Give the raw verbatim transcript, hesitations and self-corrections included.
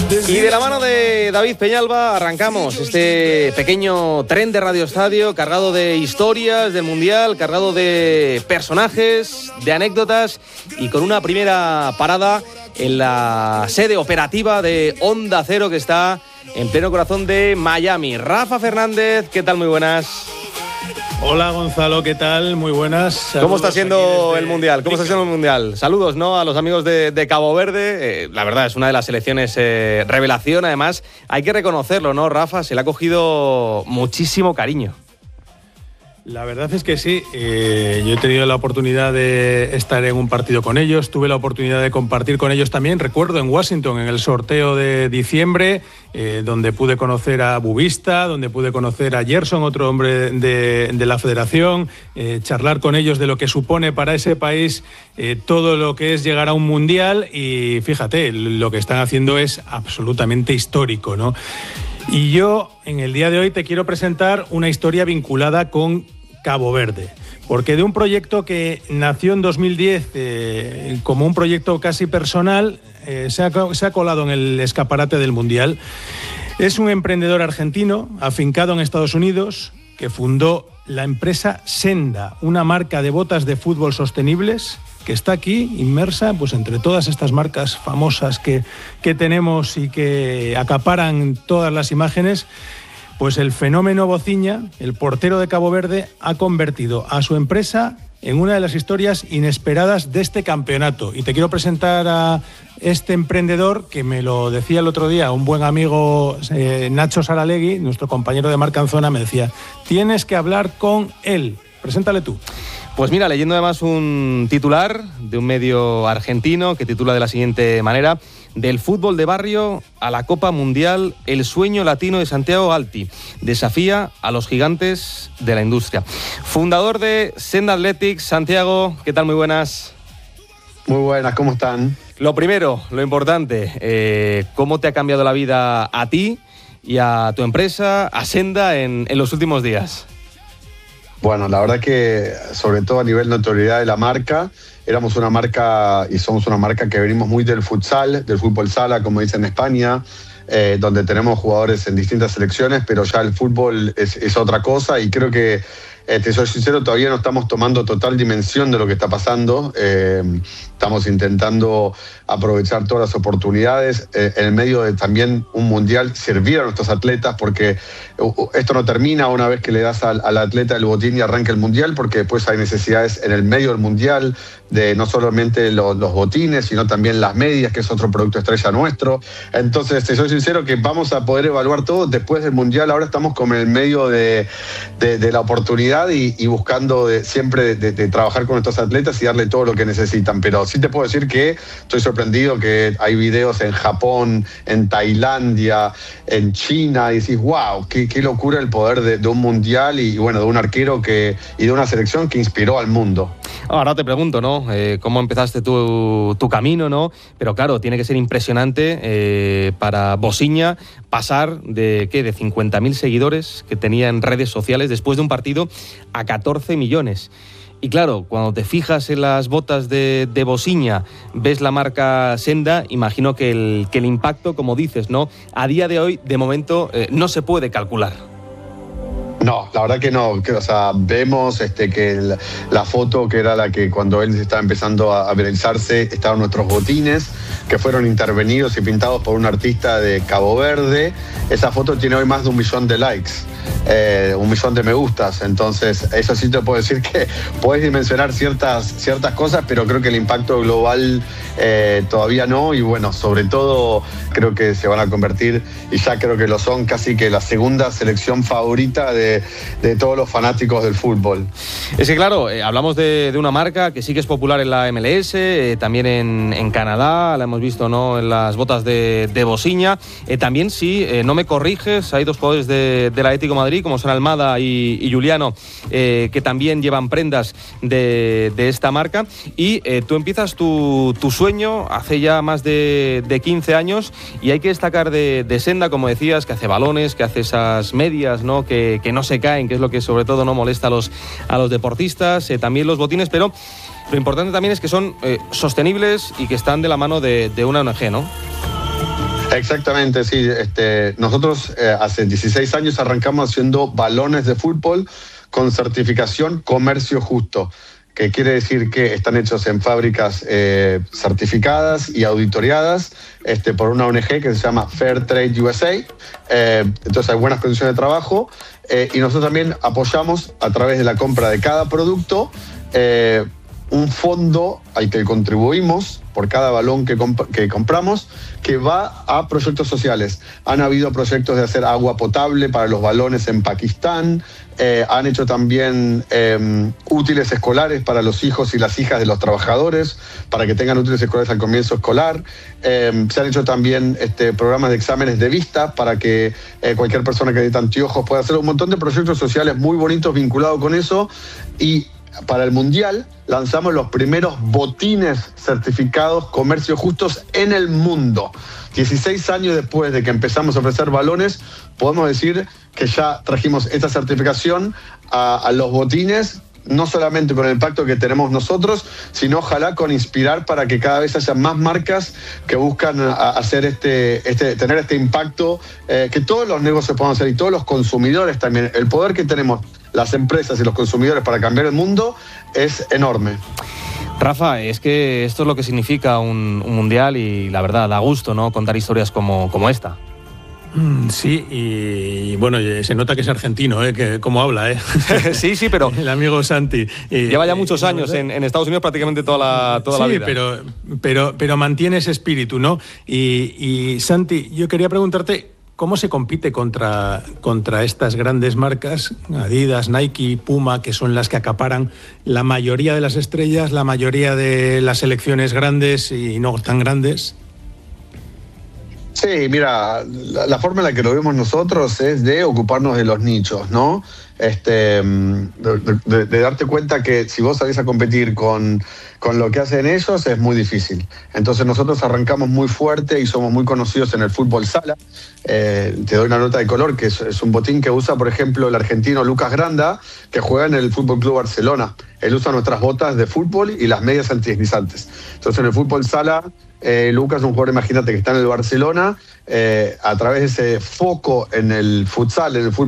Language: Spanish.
Y de la mano de David Peñalba arrancamos este pequeño tren de Radio Estadio cargado de historias del Mundial, cargado de personajes, de anécdotas y con una primera parada en la sede operativa de Onda Cero que está en pleno corazón de Miami. Rafa Fernández, ¿qué tal? Muy buenas. Hola Gonzalo, ¿qué tal? Muy buenas. Saludos. ¿Cómo está siendo el Mundial? ¿Cómo está siendo el Mundial? Saludos, ¿no?, a los amigos de, de Cabo Verde. Eh, la verdad, es una de las selecciones eh, revelación. Además, hay que reconocerlo, ¿no, Rafa? Se le ha cogido muchísimo cariño. La verdad es que sí, eh, yo he tenido la oportunidad de estar en un partido con ellos, tuve la oportunidad de compartir con ellos también, recuerdo en Washington, en el sorteo de diciembre, eh, donde pude conocer a Bubista, donde pude conocer a Gerson, otro hombre de, de la federación, eh, charlar con ellos de lo que supone para ese país eh, todo lo que es llegar a un mundial y fíjate, lo que están haciendo es absolutamente histórico, ¿no? Y yo en el día de hoy te quiero presentar una historia vinculada con Cabo Verde, porque de un proyecto que nació en dos mil diez eh, como un proyecto casi personal, eh, se, ha, se ha colado en el escaparate del Mundial. Es un emprendedor argentino afincado en Estados Unidos que fundó la empresa Senda, una marca de botas de fútbol sostenibles que está aquí inmersa pues entre todas estas marcas famosas que, que tenemos y que acaparan todas las imágenes. Pues el fenómeno Bociña, el portero de Cabo Verde, ha convertido a su empresa en una de las historias inesperadas de este campeonato. Y te quiero presentar a este emprendedor que me lo decía el otro día un buen amigo, eh, Nacho Saralegui, nuestro compañero de Marca en Zona, me decía, tienes que hablar con él. Preséntale tú. Pues mira, leyendo además un titular de un medio argentino que titula de la siguiente manera: del fútbol de barrio a la Copa Mundial, el sueño latino de Santiago Alti desafía a los gigantes de la industria. Fundador de Senda Athletics, Santiago, ¿qué tal? Muy buenas. Muy buenas, ¿cómo están? Lo primero, lo importante, eh, ¿cómo te ha cambiado la vida a ti y a tu empresa, a Senda, en, en los últimos días? Bueno, la verdad que sobre todo a nivel notoriedad de la marca, éramos una marca y somos una marca que venimos muy del futsal, del fútbol sala, como dicen en España, eh, donde tenemos jugadores en distintas selecciones, pero ya el fútbol es, es otra cosa y creo que, eh, te soy sincero, todavía no estamos tomando total dimensión de lo que está pasando. Eh, estamos intentando aprovechar todas las oportunidades, eh, en el medio de también un mundial, servir a nuestros atletas, porque uh, esto no termina una vez que le das al, al atleta el botín y arranca el mundial, porque después hay necesidades en el medio del mundial de no solamente los, los botines, sino también las medias, que es otro producto estrella nuestro. Entonces, te soy sincero que vamos a poder evaluar todo después del mundial. Ahora estamos como en el medio de, de, de la oportunidad y, y buscando de, siempre de, de trabajar con nuestros atletas y darle todo lo que necesitan. Pero sí te puedo decir que estoy sorprendido que hay videos en Japón, en Tailandia, en China, y decís, wow, qué, qué locura el poder de, de un mundial y, bueno, de un arquero que, y de una selección que inspiró al mundo. Ahora te pregunto, ¿no? Eh, ¿Cómo empezaste tu, tu camino, ¿no? Pero claro, tiene que ser impresionante eh, para Bociña pasar de, ¿qué? de cincuenta mil seguidores que tenía en redes sociales después de un partido a catorce millones. Y claro, cuando te fijas en las botas de, de Bociña, ves la marca Senda, imagino que el, que el impacto, como dices, ¿no? A día de hoy, de momento, eh, no se puede calcular. No, la verdad que no. Que, o sea, vemos este, que el, la foto que era la que cuando él estaba empezando a, a viralizarse, estaban nuestros botines, que fueron intervenidos y pintados por un artista de Cabo Verde. Esa foto tiene hoy más de un millón de likes, eh, un millón de me gustas. Entonces, eso sí te puedo decir que puedes dimensionar ciertas, ciertas cosas, pero creo que el impacto global eh, todavía no. Y bueno, sobre todo creo que se van a convertir, y ya creo que lo son, casi que la segunda selección favorita de De, de todos los fanáticos del fútbol. Es que claro, eh, hablamos de, de una marca que sí que es popular en la M L S, eh, también en, en Canadá, la hemos visto, ¿no?, en las botas de, de Bociña. Eh, también, sí, eh, no me corriges, hay dos jugadores de, del Atlético de Madrid, como son Almada y, y Juliano, eh, que también llevan prendas de, de esta marca. Y eh, tú empiezas tu, tu sueño hace ya más de, de quince años, y hay que destacar de, de Senda, como decías, que hace balones, que hace esas medias, ¿no?, que, que no se caen, que es lo que sobre todo no molesta a los, a los deportistas, eh, también los botines, pero lo importante también es que son eh, sostenibles y que están de la mano de, de una O N G, ¿no? Exactamente, sí. Este, nosotros eh, hace dieciséis años arrancamos haciendo balones de fútbol con certificación Comercio Justo, que quiere decir que están hechos en fábricas eh, certificadas y auditoriadas este, por una O N G que se llama Fair Trade U S A. Eh, entonces hay buenas condiciones de trabajo eh, y nosotros también apoyamos a través de la compra de cada producto eh, un fondo al que contribuimos por cada balón que, comp- que compramos, que va a proyectos sociales. Han habido proyectos de hacer agua potable para los balones en Pakistán, eh, han hecho también eh, útiles escolares para los hijos y las hijas de los trabajadores, para que tengan útiles escolares al comienzo escolar. Eh, se han hecho también este, programas de exámenes de vista para que eh, cualquier persona que necesita anteojos pueda hacer un montón de proyectos sociales muy bonitos vinculados con eso. Y para el Mundial lanzamos los primeros botines certificados Comercio Justos en el mundo. dieciséis años después de que empezamos a ofrecer balones, podemos decir que ya trajimos esta certificación a, a los botines, no solamente con el impacto que tenemos nosotros, sino ojalá con inspirar para que cada vez haya más marcas que buscan a, hacer este, este, tener este impacto, eh, que todos los negocios puedan hacer y todos los consumidores también. El poder que tenemos las empresas y los consumidores para cambiar el mundo es enorme. Rafa, es que esto es lo que significa un, un mundial y la verdad, da gusto, ¿no?, contar historias como, como esta. Sí, y bueno, se nota que es argentino, ¿eh? Que cómo habla, ¿eh? Sí, sí, pero el amigo Santi. Lleva ya muchos años en, en Estados Unidos, prácticamente toda la, toda sí, la vida. Sí, pero, pero, pero mantiene ese espíritu, ¿no? Y, y Santi, yo quería preguntarte, ¿cómo se compite contra, contra estas grandes marcas, Adidas, Nike, Puma, que son las que acaparan la mayoría de las estrellas, la mayoría de las selecciones grandes y no tan grandes? Sí, mira, la, la forma en la que lo vemos nosotros es de ocuparnos de los nichos, ¿no? Este, de, de, de darte cuenta que si vos salís a competir con, con lo que hacen ellos es muy difícil. Entonces nosotros arrancamos muy fuerte y somos muy conocidos en el fútbol sala. Eh, te doy una nota de color, que es, es un botín que usa, por ejemplo, el argentino Lucas Granda, que juega en el Fútbol Club Barcelona. Él usa nuestras botas de fútbol y las medias antideslizantes. Entonces en el fútbol sala, Eh, Lucas es un jugador, imagínate, que está en el Barcelona, eh, a través de ese foco en el futsal, en el fútbol